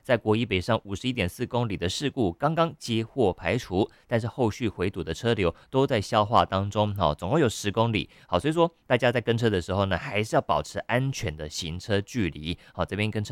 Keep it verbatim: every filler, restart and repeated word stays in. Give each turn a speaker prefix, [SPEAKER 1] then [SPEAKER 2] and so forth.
[SPEAKER 1] 在国一北上五十一点四公里的事故刚刚接获排除，但是后续回堵的车流都在消化当中，好，总共有十公里，好，所以说大家在跟车的时候呢，还是要保持安全的行车距离，好，这边跟车